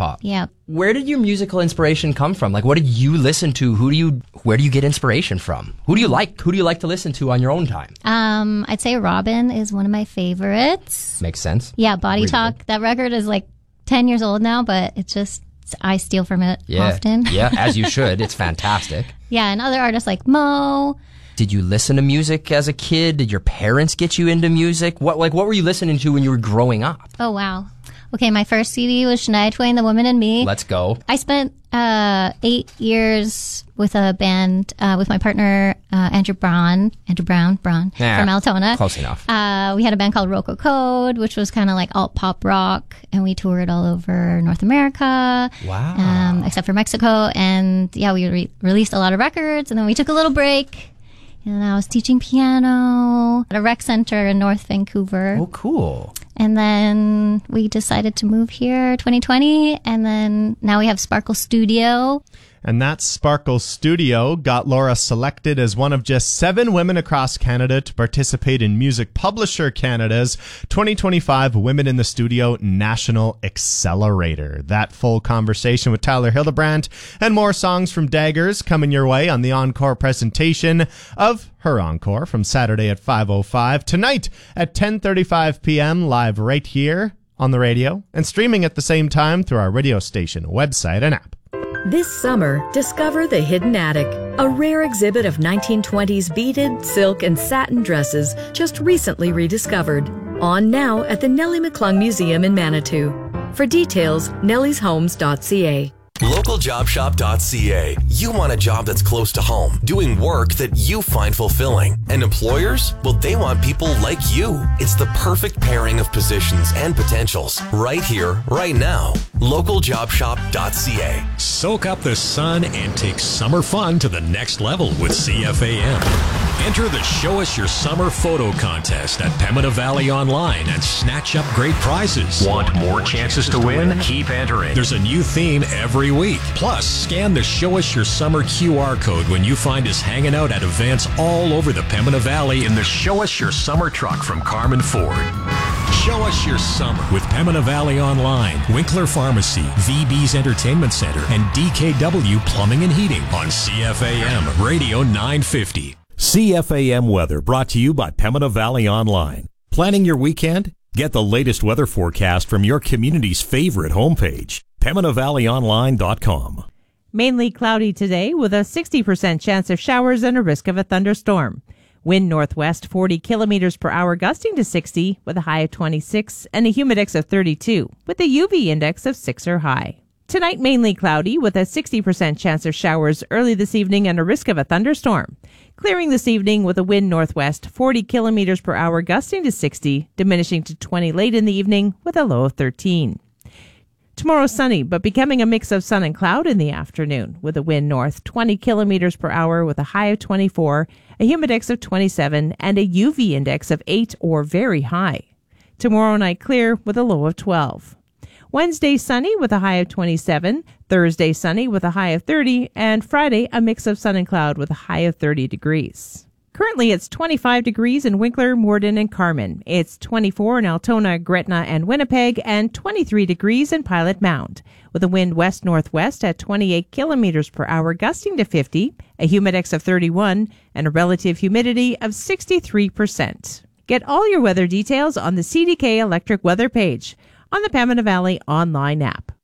pop. Yeah. Where did your musical inspiration come from? Like, what did you listen to? Where do you get inspiration from? Who do you like? Who do you like to listen to on your own time? I'd say Robin is one of my favorites. Makes sense. Yeah, Body Talk. That record is like 10 years old now, but it's just, I steal from it often. Yeah, as you should. It's fantastic. Yeah, and other artists like Mo. Did you listen to music as a kid? Did your parents get you into music? What were you listening to when you were growing up? Oh, wow. Okay, my first CD was Shania Twain, The Woman in Me. Let's go. I spent 8 years with a band with my partner, Andrew Brown from Altona. Close enough. We had a band called Roco Code, which was kind of like alt-pop rock, and we toured all over North America. Wow. Except for Mexico. And yeah, we released a lot of records, and then we took a little break. And I was teaching piano at a rec center in North Vancouver. Oh, cool. And then we decided to move here 2020. And then now we have Sparkle Studio. And that Sparkle Studio got Laura selected as one of just 7 women across Canada to participate in Music Publisher Canada's 2025 Women in the Studio National Accelerator. That full conversation with Tyler Hildebrand and more songs from Daggers coming your way on the encore presentation of her encore from Saturday at 5:05, tonight at 10:35 p.m. live right here on the radio and streaming at the same time through our radio station, website, and app. This summer, discover the Hidden Attic, a rare exhibit of 1920s beaded, silk, and satin dresses just recently rediscovered. On now at the Nellie McClung Museum in Manitou. For details, nellieshomes.ca. LocalJobShop.ca. You want a job that's close to home, doing work that you find fulfilling. And employers? Well, they want people like you. It's the perfect pairing of positions and potentials. Right here, right now. LocalJobShop.ca. Soak up the sun and take summer fun to the next level with CFAM. Enter the Show Us Your Summer photo contest at Pembina Valley Online and snatch up great prizes. Want more chances to win? Keep entering. There's a new theme every week. Plus, scan the Show Us Your Summer QR code when you find us hanging out at events all over the Pembina Valley in the Show Us Your Summer truck from Carmen Ford. Show Us Your Summer with Pembina Valley Online, Winkler Pharmacy, VB's Entertainment Center, and DKW Plumbing and Heating on CFAM Radio 950. CFAM weather brought to you by Pembina Valley Online. Planning your weekend? Get the latest weather forecast from your community's favorite homepage, PembinaValleyOnline.com. Mainly cloudy today with a 60% chance of showers and a risk of a thunderstorm. Wind northwest 40 kilometers per hour gusting to 60 with a high of 26 and a humidex of 32 with a UV index of 6 or high. Tonight mainly cloudy with a 60% chance of showers early this evening and a risk of a thunderstorm. Clearing this evening with a wind northwest 40 kilometers per hour gusting to 60, diminishing to 20 late in the evening with a low of 13. Tomorrow sunny, but becoming a mix of sun and cloud in the afternoon with a wind north 20 kilometers per hour with a high of 24, a humidex of 27, and a UV index of 8 or very high. Tomorrow night clear with a low of 12. Wednesday sunny with a high of 27, Thursday sunny with a high of 30, and Friday a mix of sun and cloud with a high of 30 degrees. Currently it's 25 degrees in Winkler, Morden, and Carman. It's 24 in Altona, Gretna, and Winnipeg, and 23 degrees in Pilot Mound, with a wind west-northwest at 28 kilometers per hour gusting to 50, a humidex of 31, and a relative humidity of 63%. Get all your weather details on the CDK Electric Weather page on the Pembina Valley online app.